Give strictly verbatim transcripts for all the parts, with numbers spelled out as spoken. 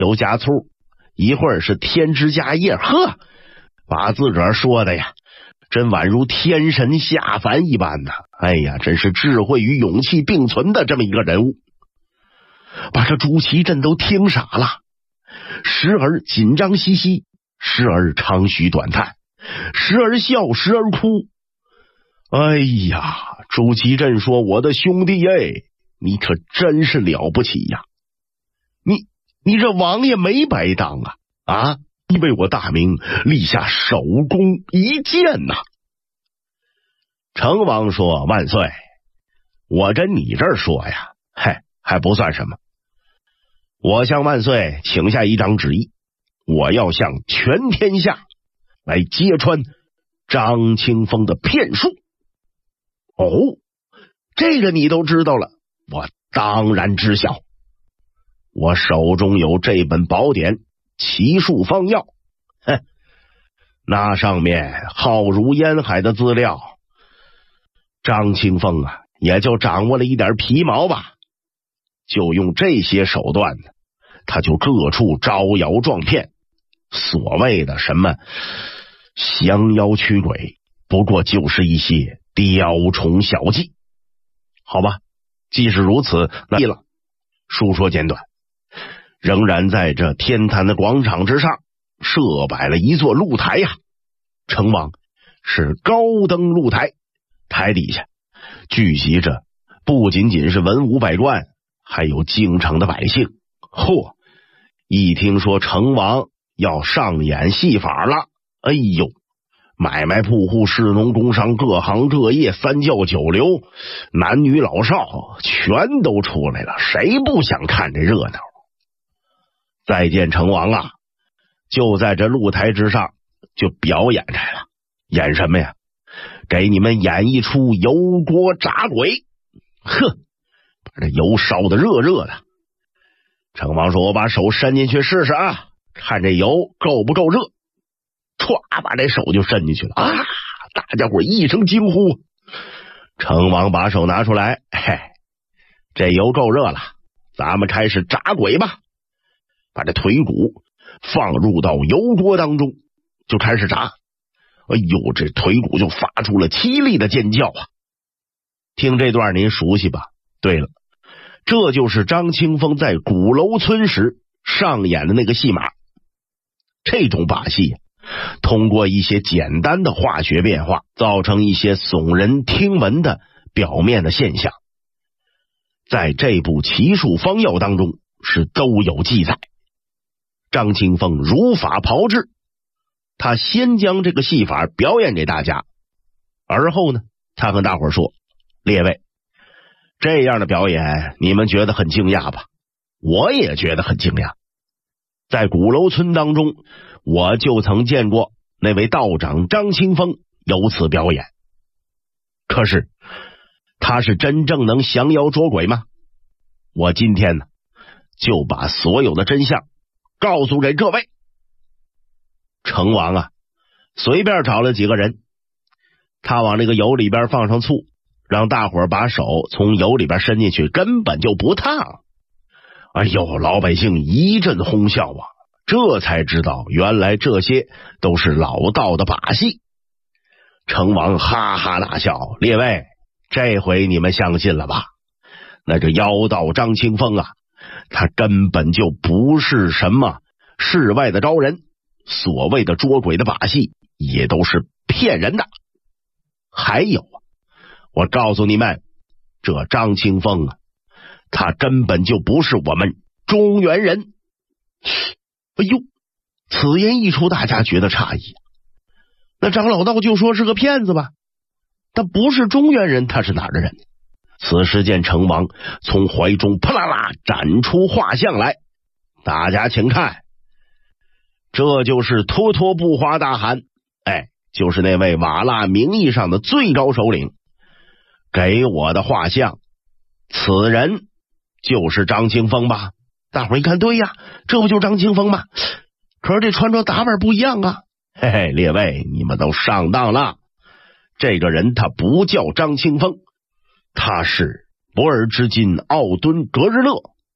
油加醋，一会儿是添枝加叶，呵，把自个儿说的呀，真宛如天神下凡一般呐！哎呀，真是智慧与勇气并存的这么一个人物，把这朱祁镇都听傻了，时而紧张兮兮，时而长吁短叹，时而笑，时而哭。哎呀，朱祁镇说：“我的兄弟哎，你可真是了不起呀！你你这王爷没白当啊啊！你为我大明立下首功一件呐！”成王说：“万岁，我跟你这儿说呀，嘿，还不算什么。我向万岁请下一张旨意，我要向全天下来揭穿张清风的骗术。”哦，这个你都知道了，我当然知晓。我手中有这本宝典《奇术方要》，哼，那上面浩如烟海的资料，张清风啊，也就掌握了一点皮毛吧。就用这些手段呢，他就各处招摇撞骗，所谓的什么降妖驱鬼，不过就是一些雕虫小技。好吧，既是如此，那了。书说简短，仍然在这天坛的广场之上设摆了一座露台呀、啊。城王是高登露台，台底下聚集着不仅仅是文武百官，还有京城的百姓。嚯，一听说城王要上演戏法了，哎呦，买卖铺户、士农工商各行各业、三教九流、男女老少全都出来了，谁不想看这热闹？再见成王啊，就在这露台之上就表演来了。演什么呀？给你们演一出油锅炸鬼。呵，把这油烧得热热的。成王说：“我把手伸进去试试啊，看这油够不够热。”唰，把这手就伸进去了啊！大家伙一声惊呼。成王把手拿出来，嘿，这油够热了，咱们开始炸鬼吧。把这腿骨放入到油锅当中，就开始炸。哎呦，这腿骨就发出了凄厉的尖叫啊！听这段您熟悉吧？对了，这就是张清风在鼓楼村时上演的那个戏码。这种把戏通过一些简单的化学变化，造成一些耸人听闻的表面的现象，在这部《奇术方要》当中是都有记载。张清风如法炮制，他先将这个戏法表演给大家，而后呢，他跟大伙说：“列位，这样的表演你们觉得很惊讶吧？我也觉得很惊讶。在鼓楼村当中，我就曾见过那位道长张清风有此表演。可是他是真正能降妖捉鬼吗？我今天呢，就把所有的真相告诉给各位。”成王啊，随便找了几个人，他往那个油里边放上醋，让大伙把手从油里边伸进去，根本就不烫。哎呦，老百姓一阵哄笑啊，这才知道原来这些都是老道的把戏。成王哈哈大笑：“列位，这回你们相信了吧？那这妖道张清风啊，他根本就不是什么世外的招人，所谓的捉鬼的把戏也都是骗人的。还有啊，我告诉你们，这张清风啊，他根本就不是我们中原人。”哎呦，此言一出，大家觉得诧异。那张老道就说是个骗子吧，他不是中原人，他是哪儿的人？此时见成王从怀中啪啦啦展出画像来，大家请看，这就是脱脱不花大汗，哎，就是那位瓦剌名义上的最高首领给我的画像，此人就是张清风吧？大伙一看，对呀，这不就是张清风吗？可是这穿着打扮不一样啊！嘿嘿，列位，你们都上当了。这个人他不叫张清风，他是博尔之金奥敦格日勒。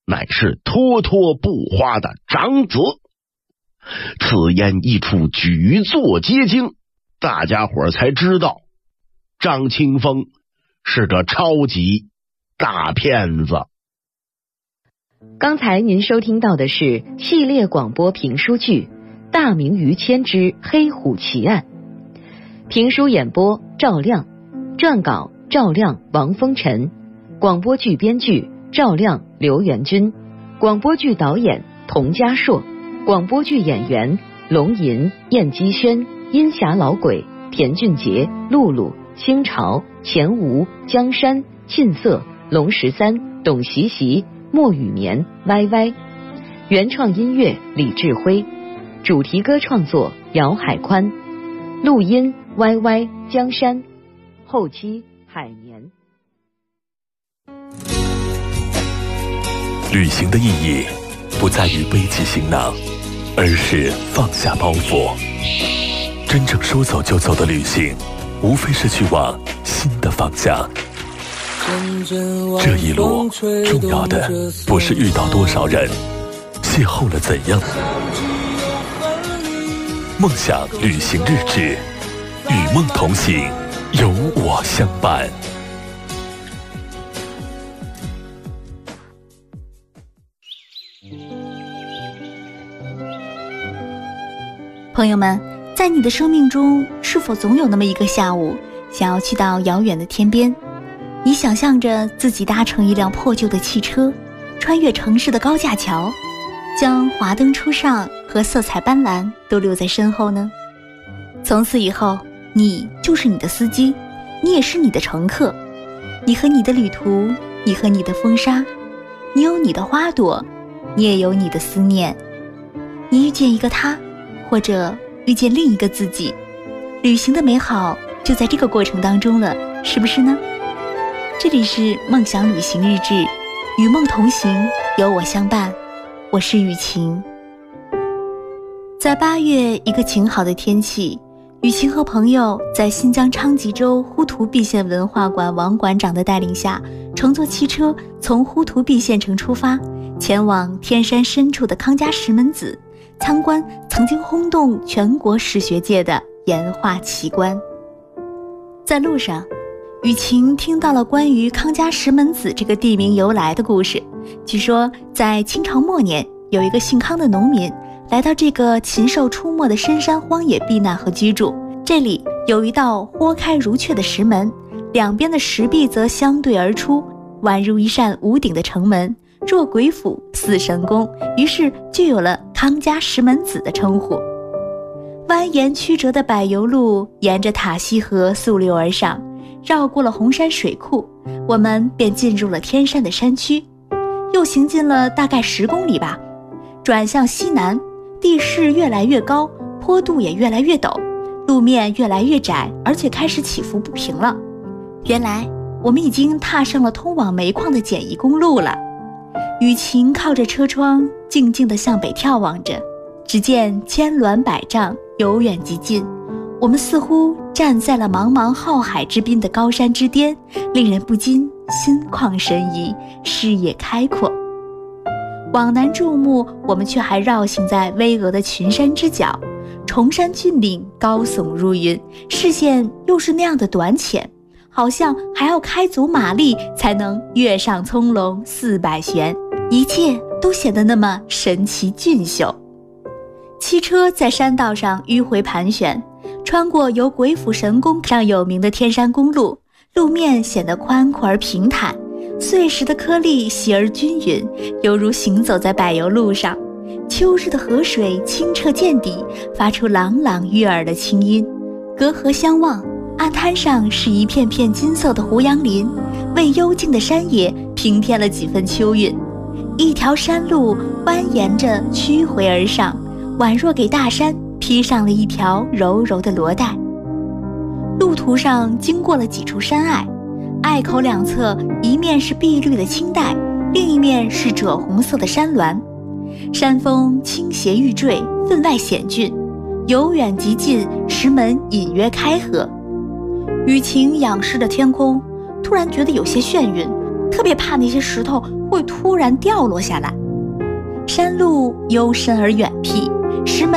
乃是脱脱不花的长子。此言一出，举座皆惊，大家伙才知道张清风是个超级大骗子。 刚才您收听到的是系列广播评书剧《大明于谦之黑虎奇案》，评书演播赵亮，撰稿赵亮、王风尘，广播剧编剧赵亮、刘元军，广播剧导演童家硕，广播剧演员龙吟、燕姬轩、阴霞老鬼、田俊杰、露露、清朝、钱吴、江山、沁色、龙十三、董习习、莫雨眠、歪歪。原创音乐李志辉，主题歌创作姚海宽，录音歪歪、江山，后期海年。 旅行的意义不在于背起行囊，而是放下包袱。真正说走就走的旅行，无非是去往新的方向。这一路重要的不是遇到多少人，邂逅了怎样。梦想旅行日志，与梦同行，有我相伴。 朋友们，在你的生命中，是否总有那么一个下午，想要去到遥远的天边？你想象着自己搭乘一辆破旧的汽车，穿越城市的高架桥，将华灯初上和色彩斑斓都留在身后呢？从此以后，你就是你的司机，你也是你的乘客。你和你的旅途，你和你的风沙，你有你的花朵，你也有你的思念。你遇见一个他，或者遇见另一个自己，旅行的美好就在这个过程当中了，是不是呢？这里是梦想旅行日志，与梦同行，有我相伴，我是雨晴。在八月一个晴好的天气，雨晴和朋友在新疆昌吉州呼图壁县文化馆王馆长的带领下，乘坐汽车从呼图壁县城出发，前往天山深处的康家石门子，参观曾经轰动全国史学界的岩画奇观。在路上，雨晴听到了关于康家石门子这个地名由来的故事。据说在清朝末年，有一个姓康的农民来到这个禽兽出没的深山荒野避难和居住。这里有一道豁开如雀的石门，两边的石壁则相对而出，宛如一扇无顶的城门，若鬼斧似神功，于是就有了康家石门子的称呼。蜿蜒曲折的柏油路沿着塔西河溯流而上，绕过了红山水库，我们便进入了天山的山区。又行进了大概十公里吧，转向西南，地势越来越高，坡度也越来越陡，路面越来越窄，而且开始起伏不平了。原来我们已经踏上了通往煤矿的简易公路了。雨晴靠着车窗，静静地向北眺望着，只见千峦百丈，由远及近，我们似乎站在了茫茫浩海之滨的高山之巅，令人不禁心旷神怡，视野开阔。往南注目，我们却还绕行在巍峨的群山之角，崇山峻岭高耸入云，视线又是那样的短浅，好像还要开足马力才能跃上葱茏四百悬，一切都显得那么神奇俊秀。汽车在山道上迂回盘旋，穿过由鬼斧神工上有名的天山公路，路面显得宽阔而平坦，碎石的颗粒细而均匀，犹如行走在柏油路上。秋日的河水清澈见底，发出朗朗悦耳的清音。隔河相望，岸滩上是一片片金色的胡杨林，为幽静的山野平添了几分秋韵。一条山路蜿蜒着曲回而上，宛若给大山披上了一条柔柔的罗带。路途上经过了几处山隘，隘口两侧一面是碧绿的青黛，另一面是赭红色的山峦。山峰倾斜欲坠，分外险峻，由远及近，石门隐约开合。雨晴仰视着天空，突然觉得有些眩晕， 特别怕那些石头会突然掉落下来。山路幽深而远僻，石门